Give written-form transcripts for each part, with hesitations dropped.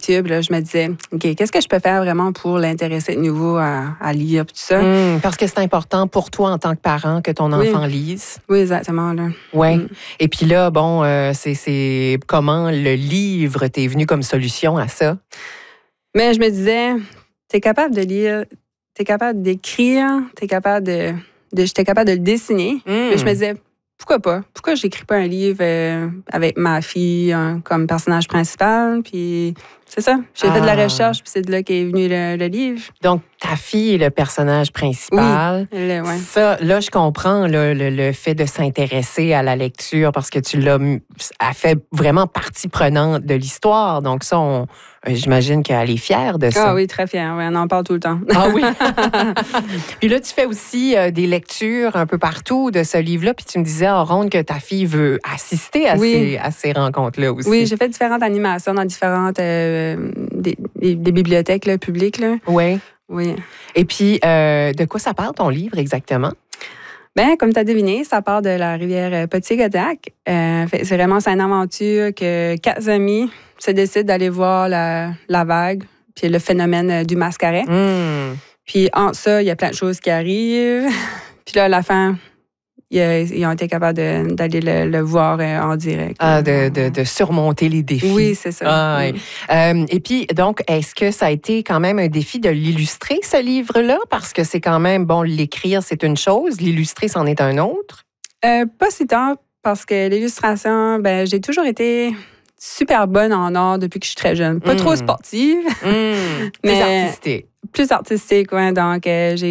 lecture. Puis là, je me disais, OK, qu'est-ce que je peux faire vraiment pour l'intéresser de nouveau à lire, puis tout ça. Parce que c'est important pour toi en tant que parent que ton enfant lise. Oui, exactement. Oui. Et puis là, bon, c'est comment le livre t'est venu comme solution à ça? Mais je me disais, t'es capable de lire, t'es capable d'écrire, j'étais capable de le dessiner. Puis je me disais, pourquoi pas? Pourquoi j'écris pas un livre avec ma fille comme personnage principal? Puis c'est ça. J'ai fait de la recherche, puis c'est de là qu'est venu le livre. Donc, ta fille est le personnage principal. Oui, ouais. Ça, là, je comprends le fait de s'intéresser à la lecture parce que elle fait vraiment partie prenante de l'histoire. Donc ça, j'imagine qu'elle est fière de ça. Ah oui, très fière. Oui, on en parle tout le temps. Ah oui? Puis là, tu fais aussi des lectures un peu partout de ce livre-là. Puis tu me disais, Ronde, que ta fille veut assister à ces rencontres-là aussi. Oui, j'ai fait différentes animations dans différentes des bibliothèques là, publiques. Là. Oui. Oui. Et puis, de quoi ça parle, ton livre, exactement? Bien, comme tu as deviné, ça part de la rivière Petit-Godiac. C'est vraiment une aventure que 4 amis se décident d'aller voir la vague, puis le phénomène du mascaret. Puis en ça, il y a plein de choses qui arrivent. Puis là, à la fin, ils ont été capables d'aller le voir en direct. De surmonter les défis. Oui, c'est ça. Et puis, donc, est-ce que ça a été quand même un défi de l'illustrer, ce livre-là? Parce que c'est quand même, bon, l'écrire, c'est une chose, l'illustrer, c'en est un autre? Pas si tant, parce que l'illustration, ben, j'ai toujours été super bonne en art depuis que je suis très jeune. Pas trop sportive. Plus artistique. Plus artistique, oui. Donc,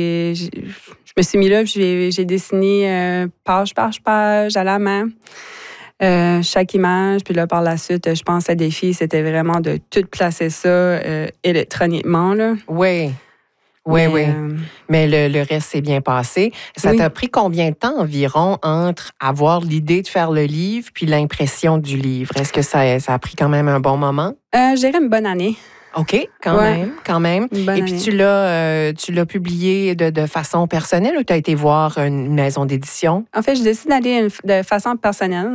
je me suis mis là, puis j'ai dessiné page par page à la main. Chaque image, puis là, par la suite, je pense que le défi, c'était vraiment de tout placer ça électroniquement. Là. Oui. Mais le reste s'est bien passé. Ça t'a pris combien de temps environ entre avoir l'idée de faire le livre puis l'impression du livre? Est-ce que ça a pris quand même un bon moment? Je dirais une bonne année. OK, quand même. Et puis, tu l'as publié de façon personnelle ou tu as été voir une maison d'édition? En fait, je décide d'aller de façon personnelle.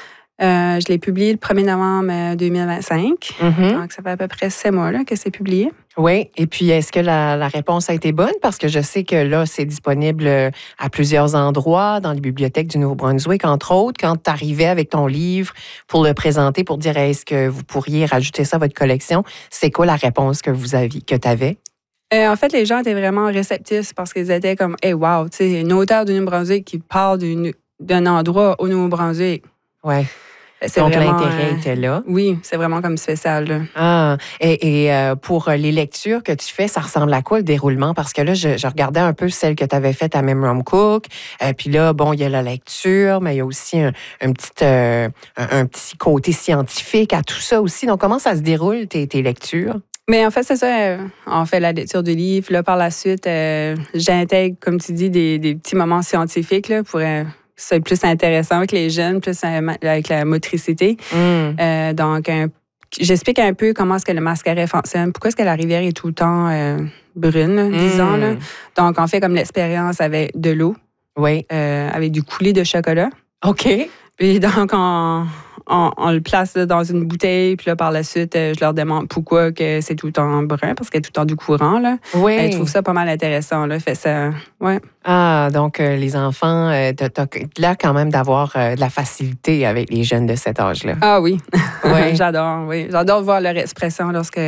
Je l'ai publié le 1er novembre 2025. Donc, ça fait à peu près 7 mois là, que c'est publié. Oui. Et puis, est-ce que la réponse a été bonne? Parce que je sais que là, c'est disponible à plusieurs endroits, dans les bibliothèques du Nouveau-Brunswick, entre autres. Quand tu arrivais avec ton livre pour le présenter, pour dire est-ce que vous pourriez rajouter ça à votre collection, c'est quoi la réponse que tu avais? En fait, les gens étaient vraiment réceptifs parce qu'ils étaient comme hey, wow, tu sais, une auteure du Nouveau-Brunswick qui parle d'un endroit au Nouveau-Brunswick. Oui. Donc, l'intérêt était là. Oui, c'est vraiment comme spécial. Là. Et pour les lectures que tu fais, ça ressemble à quoi le déroulement? Parce que là, je regardais un peu celle que tu avais faite à Memram Cook. Puis là, bon, il y a la lecture, mais il y a aussi un petit côté scientifique à tout ça aussi. Donc, comment ça se déroule, tes lectures? Mais en fait, c'est ça. On fait la lecture du livre. Là, par la suite, j'intègre, comme tu dis, des petits moments scientifiques là, pour... c'est plus intéressant avec les jeunes, plus avec la motricité. Donc, j'explique un peu comment est-ce que le mascaret fonctionne, pourquoi est-ce que la rivière est tout le temps brune, disons. Là. Donc, on fait comme l'expérience avec de l'eau, avec du coulé de chocolat. OK. Puis donc, on le place là, dans une bouteille, puis là, par la suite, je leur demande pourquoi que c'est tout le temps brun, parce qu'il y a tout le temps du courant. Là. Ils trouvent ça pas mal intéressant. Là. Fait ça, donc les enfants, t'as l'air quand même d'avoir de la facilité avec les jeunes de cet âge-là. Ah oui, j'adore. J'adore voir leur expression lorsque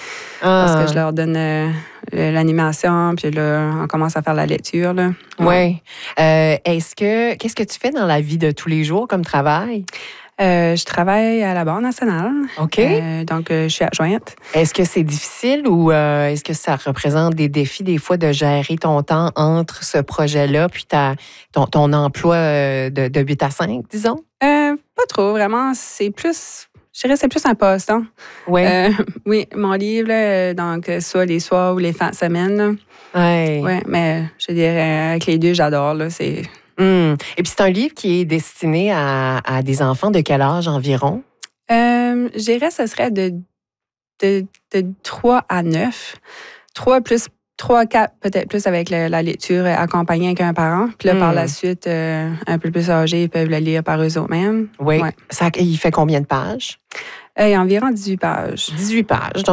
je leur donne l'animation, puis là, on commence à faire la lecture. Là. Oui. Qu'est-ce que tu fais dans la vie de tous les jours comme travail? Je travaille à la Banque nationale. OK. Donc, je suis adjointe. Est-ce que c'est difficile ou est-ce que ça représente des défis des fois de gérer ton temps entre ce projet-là puis ton emploi de 8 à 5, disons? Pas trop, vraiment. C'est plus... Je dirais que c'est plus un passe-temps. Oui. Oui, mon livre, là, donc, soit les soirs ou les fins de semaine. Oui, mais je dirais, avec les deux, j'adore. Là, c'est... Et puis, c'est un livre qui est destiné à des enfants de quel âge environ? Je dirais que ce serait de 3 à 9. 3 à 4, peut-être plus avec la lecture accompagnée avec un parent. Puis là, par la suite, un peu plus âgés, ils peuvent le lire par eux-mêmes. Oui. Ouais. Il fait combien de pages? Il y a environ 18 pages. 18 pages.